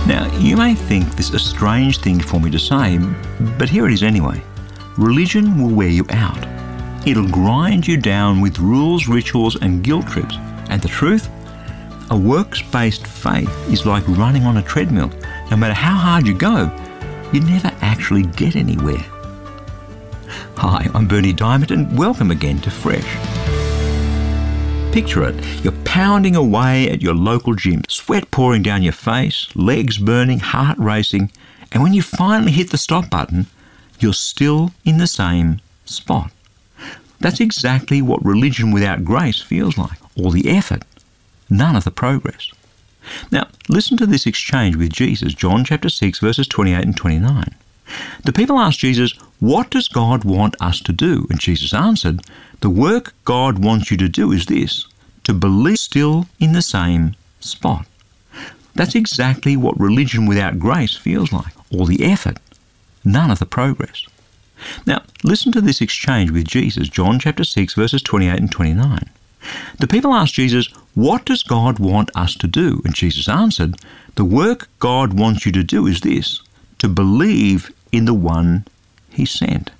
Now, you may think this is a strange thing for me to say, but here it is anyway. Religion will wear you out. It'll grind you down with rules, rituals, and guilt trips. And the truth? A works-based faith is like running on a treadmill. No matter how hard you go, you never actually get anywhere. Hi, I'm Berni Dymet, and welcome again to Fresh. Picture it, you're pounding away at your local gym, sweat pouring down your face, legs burning, heart racing, and when you finally hit the stop button, you're still in the same spot. That's exactly what religion without grace feels like. All the effort, none of the progress. Now, listen to this exchange with Jesus, John chapter 6, verses 28 and 29. The people asked Jesus, "What does God want us to do?" And Jesus answered, "The work God wants you to do is this, to believe still in the same spot." That's exactly what religion without grace feels like. All the effort, none of the progress. Now, listen to this exchange with Jesus, John chapter 6, verses 28 and 29. The people asked Jesus, "What does God want us to do?" And Jesus answered, "The work God wants you to do is this, to believe in the one He sent."